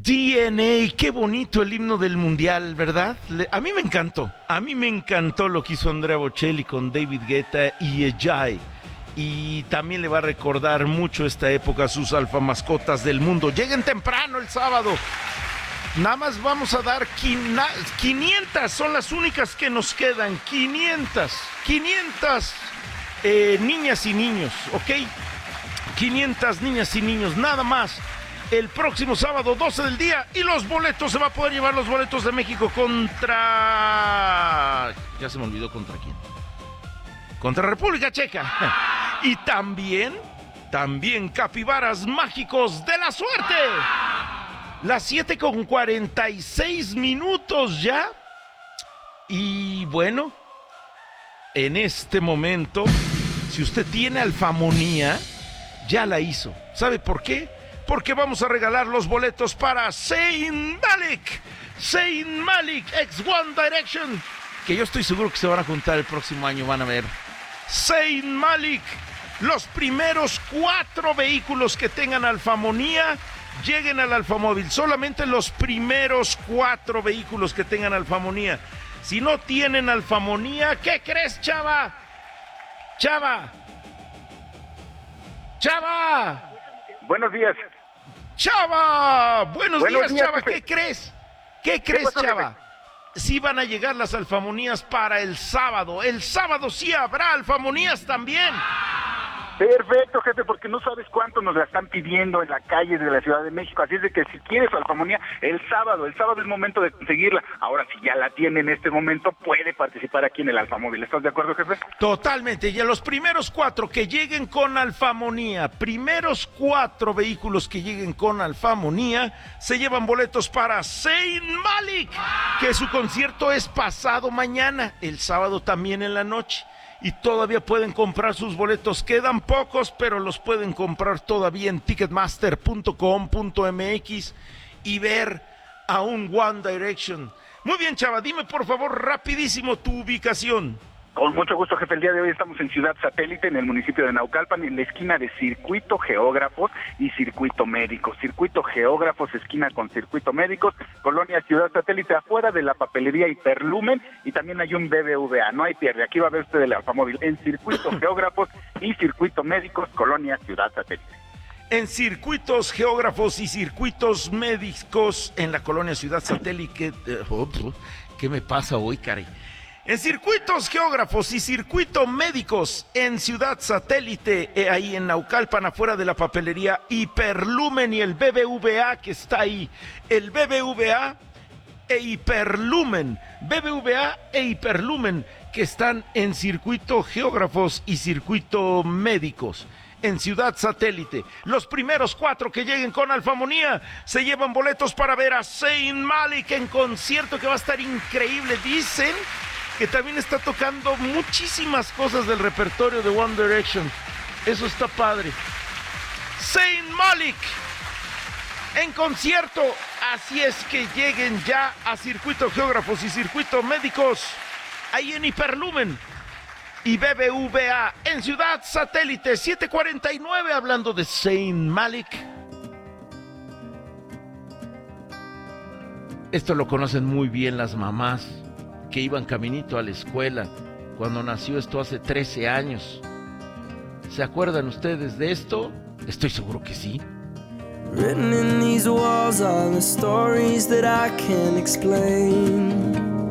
DNA, qué bonito el himno del mundial, ¿verdad? A mí me encantó lo que hizo Andrea Bocelli con David Guetta y Ejay. Y también le va a recordar mucho esta época a sus alfamascotas del mundo. Lleguen temprano el sábado. Nada más vamos a dar 500, son las únicas que nos quedan. 500 niñas y niños, ¿ok? 500 niñas y niños, nada más. El próximo sábado, 12 del día, y los boletos, se va a poder llevar los boletos de México contra... Ya se me olvidó contra quién. Contra República Checa. Y también Capibaras Mágicos de la Suerte. Las 7:46 ya. Y bueno, en este momento, si usted tiene alfamonía, ya la hizo. ¿Sabe por qué? Porque vamos a regalar los boletos para Zayn Malik, ex One Direction, que yo estoy seguro que se van a juntar el próximo año, van a ver. Zayn Malik, los primeros 4 vehículos que tengan alfamonía, lleguen al Alfamóvil, solamente los primeros 4 vehículos que tengan alfamonía. Si no tienen alfamonía, ¿qué crees, chava? ¡Chava! Buenos días. ¡Chava! Buenos días, Chava. Pepe. ¿Qué crees? ¿Qué crees, pasó, Chava? Pepe? Sí van a llegar las alfamonías para el sábado. El sábado sí habrá alfamonías también. Perfecto, jefe, porque no sabes cuánto nos la están pidiendo en la calle de la Ciudad de México. Así es de que si quieres su alfamonía, el sábado es el momento de conseguirla. Ahora, si ya la tiene en este momento, puede participar aquí en el Alfamóvil. ¿Estás de acuerdo, jefe? Totalmente. Y a los primeros 4 que lleguen con alfamonía, primeros 4 vehículos que lleguen con alfamonía, se llevan boletos para Zayn Malik, que su concierto es pasado mañana, el sábado también en la noche. Y todavía pueden comprar sus boletos. Quedan pocos, pero los pueden comprar todavía en ticketmaster.com.mx y ver a un One Direction. Muy bien, Chava, dime por favor rapidísimo tu ubicación. Con mucho gusto, jefe. El día de hoy estamos en Ciudad Satélite, en el municipio de Naucalpan, en la esquina de Circuito Geógrafos y Circuito Médicos. Circuito Geógrafos, esquina con Circuito Médicos, Colonia Ciudad Satélite, afuera de la papelería Hiperlumen, y también hay un BBVA. No hay pierde. Aquí va a ver usted el Alfamóvil en Circuito Geógrafos y Circuito Médicos, Colonia Ciudad Satélite. En circuitos geógrafos y circuitos médicos en la colonia Ciudad Satélite. ¿Qué me pasa hoy, caray? En circuitos geógrafos y circuitos médicos en Ciudad Satélite, ahí en Naucalpan, afuera de la papelería Hiperlumen, y el BBVA que está ahí. El BBVA e Hiperlumen que están en circuito geógrafos y circuito médicos en Ciudad Satélite. Los primeros 4 que lleguen con alfamonía se llevan boletos para ver a Zayn Malik en concierto, que va a estar increíble. Dicen que también está tocando muchísimas cosas del repertorio de One Direction. Eso está padre. Zayn Malik en concierto. Así es que lleguen ya a Circuito Geógrafos y Circuito Médicos, ahí en Hiperlumen y BBVA en Ciudad Satélite. 7:49, hablando de Zayn Malik. Esto lo conocen muy bien las mamás que iban caminito a la escuela cuando nació esto hace 13 años. ¿Se acuerdan ustedes de esto? Estoy seguro que sí. Written in these walls are the stories that I can't explain.